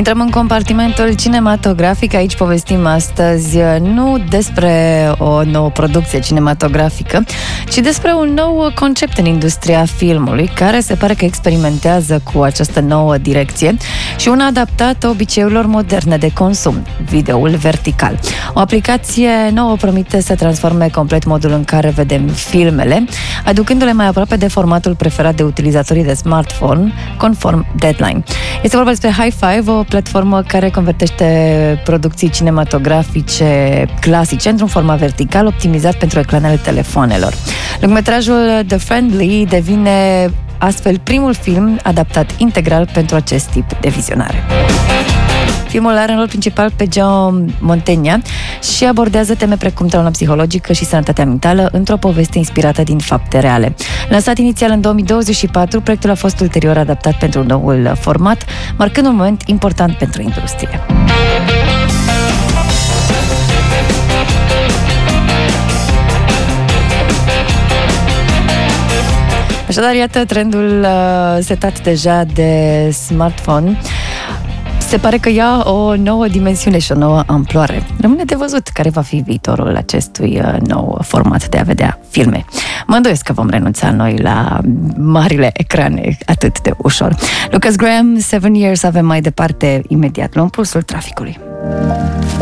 Intrăm în compartimentul cinematografic. Aici povestim astăzi nu despre o nouă producție cinematografică, ci despre un nou concept în industria filmului, care se pare că experimentează cu această nouă direcție și una adaptată obiceiurilor moderne de consum, videoul vertical. O aplicație nouă promite să transforme complet modul în care vedem filmele, aducându-le mai aproape de formatul preferat de utilizatorii de smartphone, conform Deadline. Este vorba despre Hi5, o platformă care convertește producții cinematografice clasice într-un format vertical optimizat pentru ecranele telefonelor. Lungmetrajul The Friendly devine astfel primul film adaptat integral pentru acest tip de vizionare. Filmul are în rol principal pe Joe Mantegna și abordează teme precum trauma psihologică și sănătatea mentală într-o poveste inspirată din fapte reale. Lansat inițial în 2024, proiectul a fost ulterior adaptat pentru noul format, marcând un moment important pentru industrie. Așadar, iată trendul setat deja de smartphone. Se pare că ia o nouă dimensiune și o nouă amploare. Rămâne de văzut care va fi viitorul acestui nou format de a vedea filme. Mă îndoiesc că vom renunța noi la marile ecrane atât de ușor. Lucas Graham, 7 Years, avem mai departe imediat. Luăm pulsul traficului.